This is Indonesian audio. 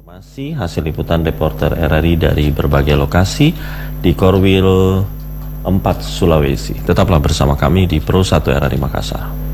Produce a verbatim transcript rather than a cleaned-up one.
Informasi hasil liputan reporter R R I dari berbagai lokasi di Korwil empat Sulawesi. Tetaplah bersama kami di Pro satu R R I Makassar.